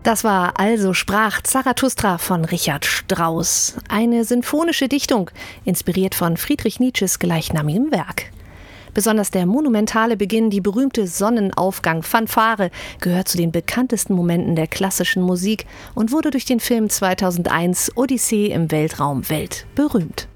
Das war Also sprach Zarathustra von Richard Strauss. Eine sinfonische Dichtung, inspiriert von Friedrich Nietzsches gleichnamigem Werk. Besonders der monumentale Beginn, die berühmte Sonnenaufgang-Fanfare, gehört zu den bekanntesten Momenten der klassischen Musik und wurde durch den Film 2001 Odyssee im Weltraum weltberühmt.